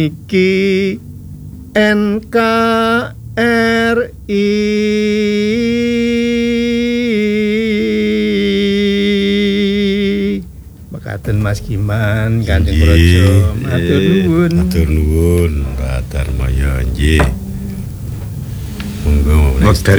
Iki NKRI makaten Mas Giman Kanjeng Praja matur nuwun Pak Darmaya nggih monggo